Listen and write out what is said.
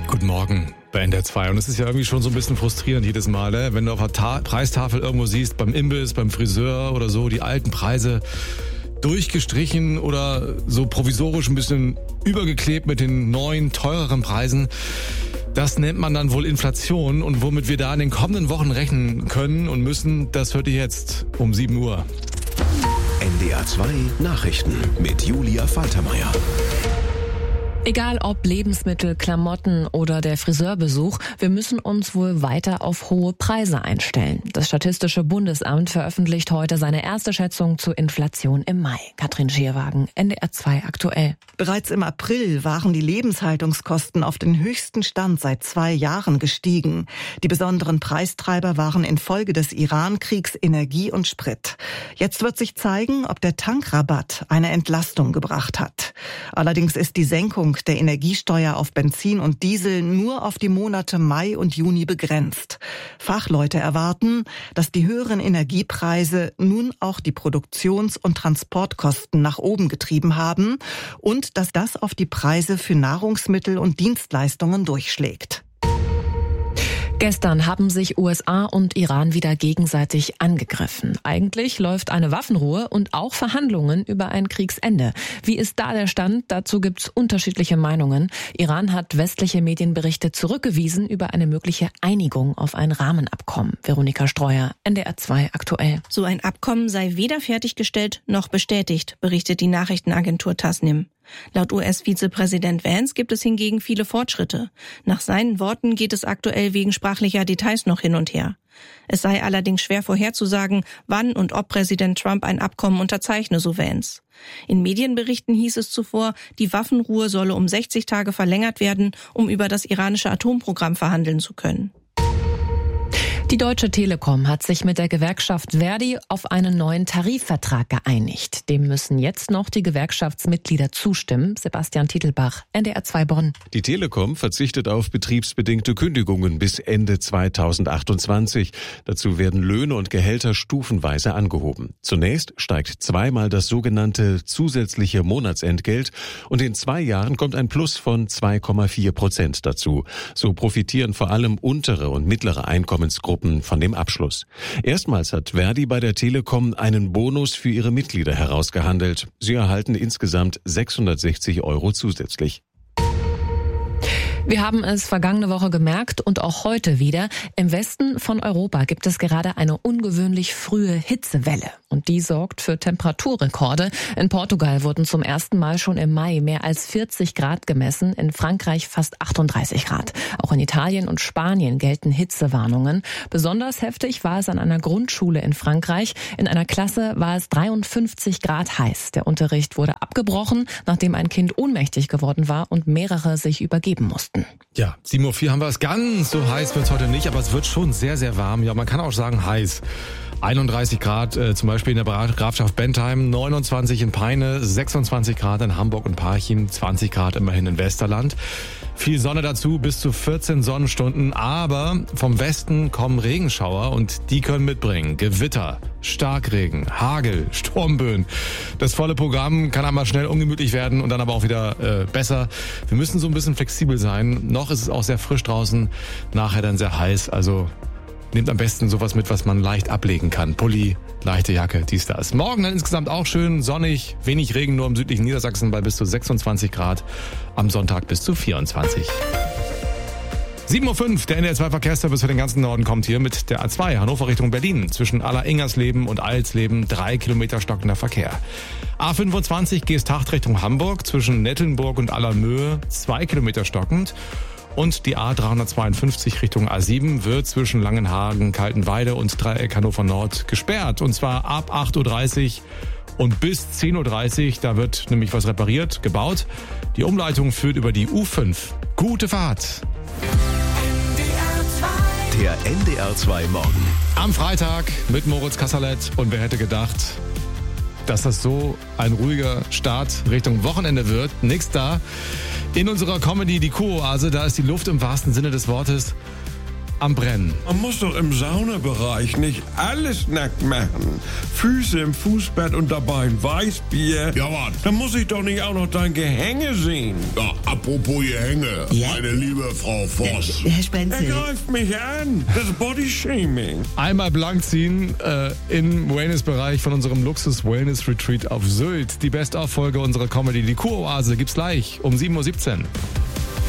Guten Morgen bei NDR 2. Und es ist ja irgendwie schon so ein bisschen frustrierend jedes Mal, ne? Wenn du auf der Preistafel irgendwo siehst, beim Imbiss, beim Friseur oder so, die alten Preise durchgestrichen oder so provisorisch ein bisschen übergeklebt mit den neuen, teureren Preisen. Das nennt man dann wohl Inflation, und womit wir da in den kommenden Wochen rechnen können und müssen, das hört ihr jetzt um 7 Uhr. NDR 2 Nachrichten mit Julia Faltermeier. Egal ob Lebensmittel, Klamotten oder der Friseurbesuch, wir müssen uns wohl weiter auf hohe Preise einstellen. Das Statistische Bundesamt veröffentlicht heute seine erste Schätzung zur Inflation im Mai. Katrin Schierwagen, NDR 2 aktuell. Bereits im April waren die Lebenshaltungskosten auf den höchsten Stand seit 2 Jahren gestiegen. Die besonderen Preistreiber waren infolge des Iran-Kriegs Energie und Sprit. Jetzt wird sich zeigen, ob der Tankrabatt eine Entlastung gebracht hat. Allerdings ist die Senkung der Energiesteuer auf Benzin und Diesel nur auf die Monate Mai und Juni begrenzt. Fachleute erwarten, dass die höheren Energiepreise nun auch die Produktions- und Transportkosten nach oben getrieben haben und dass das auf die Preise für Nahrungsmittel und Dienstleistungen durchschlägt. Gestern haben sich USA und Iran wieder gegenseitig angegriffen. Eigentlich läuft eine Waffenruhe und auch Verhandlungen über ein Kriegsende. Wie ist da der Stand? Dazu gibt's unterschiedliche Meinungen. Iran hat westliche Medienberichte zurückgewiesen über eine mögliche Einigung auf ein Rahmenabkommen. Veronika Streuer, NDR 2 aktuell. So ein Abkommen sei weder fertiggestellt noch bestätigt, berichtet die Nachrichtenagentur Tasnim. Laut US-Vizepräsident Vance gibt es hingegen viele Fortschritte. Nach seinen Worten geht es aktuell wegen sprachlicher Details noch hin und her. Es sei allerdings schwer vorherzusagen, wann und ob Präsident Trump ein Abkommen unterzeichne, so Vance. In Medienberichten hieß es zuvor, die Waffenruhe solle um 60 Tage verlängert werden, um über das iranische Atomprogramm verhandeln zu können. Die Deutsche Telekom hat sich mit der Gewerkschaft Verdi auf einen neuen Tarifvertrag geeinigt. Dem müssen jetzt noch die Gewerkschaftsmitglieder zustimmen. Sebastian Titelbach, NDR 2 Bonn. Die Telekom verzichtet auf betriebsbedingte Kündigungen bis Ende 2028. Dazu werden Löhne und Gehälter stufenweise angehoben. Zunächst steigt zweimal das sogenannte zusätzliche Monatsentgelt und in 2 Jahren kommt ein Plus von 2,4% dazu. So profitieren vor allem untere und mittlere Einkommensgruppen von dem Abschluss. Erstmals hat Verdi bei der Telekom einen Bonus für ihre Mitglieder herausgehandelt. Sie erhalten insgesamt 660 € zusätzlich. Wir haben es vergangene Woche gemerkt und auch heute wieder. Im Westen von Europa gibt es gerade eine ungewöhnlich frühe Hitzewelle. Und die sorgt für Temperaturrekorde. In Portugal wurden zum ersten Mal schon im Mai mehr als 40 Grad gemessen, in Frankreich fast 38 Grad. Auch in Italien und Spanien gelten Hitzewarnungen. Besonders heftig war es an einer Grundschule in Frankreich. In einer Klasse war es 53 Grad heiß. Der Unterricht wurde abgebrochen, nachdem ein Kind ohnmächtig geworden war und mehrere sich übergeben mussten. Ja, 7:04 Uhr haben wir es. Ganz so heiß wird es heute nicht, aber es wird schon sehr, sehr warm. Ja, man kann auch sagen heiß. 31 Grad zum Beispiel in der Grafschaft Bentheim, 29 in Peine, 26 Grad in Hamburg und Parchim, 20 Grad immerhin in Westerland. Viel Sonne dazu, bis zu 14 Sonnenstunden, aber vom Westen kommen Regenschauer und die können mitbringen Gewitter, Starkregen, Hagel, Sturmböen. Das volle Programm kann einmal schnell ungemütlich werden und dann aber auch wieder besser. Wir müssen so ein bisschen flexibel sein. Noch ist es auch sehr frisch draußen, nachher dann sehr heiß, also nehmt am besten sowas mit, was man leicht ablegen kann. Pulli, leichte Jacke, dies, das. Morgen dann insgesamt auch schön sonnig, wenig Regen nur im südlichen Niedersachsen bei bis zu 26 Grad. Am Sonntag bis zu 24. 7:05 Uhr, der NDR 2 Verkehrsservice für den ganzen Norden kommt hier mit der A2 Hannover Richtung Berlin. Zwischen Aller-Ingersleben und Alsleben 3 Kilometer stockender Verkehr. A25 Geesthacht Richtung Hamburg zwischen Nettelnburg und Allermöhe 2 Kilometer stockend. Und die A352 Richtung A7 wird zwischen Langenhagen, Kaltenweide und Dreieck Hannover Nord gesperrt. Und zwar ab 8:30 Uhr und bis 10:30 Uhr. Da wird nämlich was repariert, gebaut. Die Umleitung führt über die U5. Gute Fahrt! Der NDR 2 Morgen. Am Freitag mit Moritz Kasserlet. Und wer hätte gedacht, dass das so ein ruhiger Start Richtung Wochenende wird? Nix da. In unserer Comedy Die Kuroase, da ist die Luft im wahrsten Sinne des Wortes am Brennen. Man muss doch im Saunabereich nicht alles nackt machen. Füße im Fußbett und dabei ein Weißbier. Ja, was? Dann muss ich doch nicht auch noch dein Gehänge sehen. Ja, apropos Gehänge, meine liebe Frau Voss. Herr Er Spenzel. greift mich an. Das ist Bodyshaming. Einmal blank ziehen im Wellness-Bereich von unserem Luxus-Wellness-Retreat auf Sylt. Die Best-of-Folge unserer Comedy, die Kuroase, gibt's gleich um 7:17 Uhr.